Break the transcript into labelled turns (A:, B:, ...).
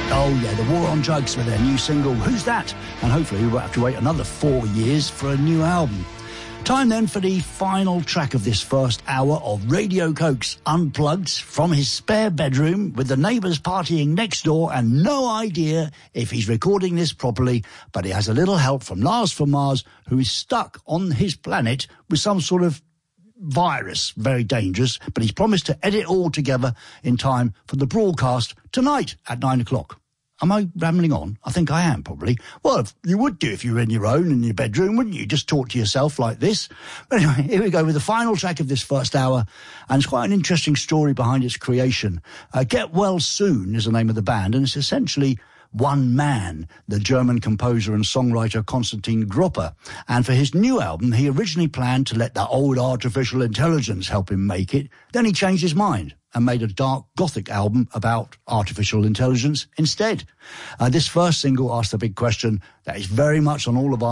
A: Oh, yeah, the War on Drugs with their new single, Who's That? And hopefully we won't have to wait another 4 years for a new album. Time then for the final track of this first hour of Radio Coke's Unplugged from his spare bedroom with the neighbours partying next door and no idea if he's recording this properly, but he has a little help from Lars from Mars, who is stuck on his planet with some sort of virus, very dangerous, but he's promised to edit it all together in time for the broadcast tonight at 9 o'clock. Am I rambling on? I think I am, probably. Well, you would do if you were in your own in your bedroom, wouldn't you? Just talk to yourself like this. But anyway, here we go with the final track of this first hour, and it's quite an interesting story behind its creation. Get Well Soon is the name of the band, and it's essentially one man, the German composer and songwriter Konstantin Gropper. And for his new album, he originally planned to let that old artificial intelligence help him make it. Then he changed his mind and made a dark gothic album about artificial intelligence instead. This first single asked a big question that is very much on all of our